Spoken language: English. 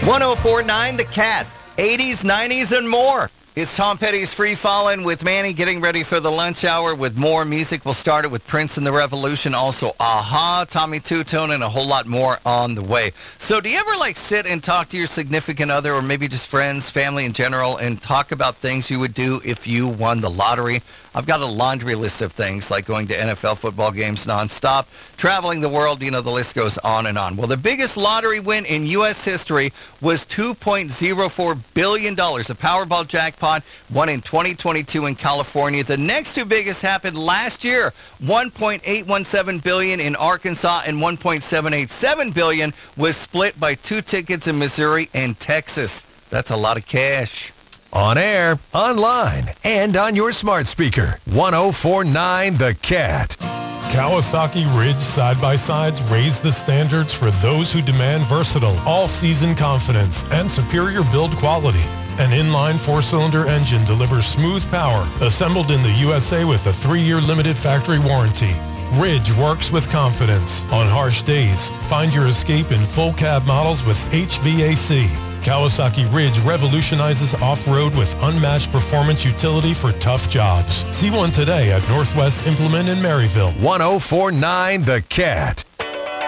1049 The Cat, 80s, 90s, and more. It's Tom Petty's Free Fallin' with Manny, getting ready for the lunch hour with more music. We'll start it with Prince and the Revolution, also Aha, Tommy Two-Tone, and a whole lot more on the way. So do you ever sit and talk to your significant other, or maybe just friends, family in general, and talk about things you would do if you won the lottery? I've got a laundry list of things, like going to NFL football games nonstop, traveling the world, the list goes on and on. Well, the biggest lottery win in U.S. history was $2.04 billion, a Powerball jackpot, won in 2022 in California. The next two biggest happened last year, $1.817 billion in Arkansas and $1.787 billion was split by two tickets in Missouri and Texas. That's a lot of cash. On air, online, and on your smart speaker. 1049 The Cat. Kawasaki Ridge side-by-sides raise the standards for those who demand versatile, all-season confidence and superior build quality. An inline four-cylinder engine delivers smooth power, assembled in the USA with a 3-year limited factory warranty. Ridge works with confidence. On harsh days, find your escape in full cab models with HVAC. Kawasaki Ridge revolutionizes off-road with unmatched performance utility for tough jobs. See one today at Northwest Implement in Maryville. 1049 The Cat.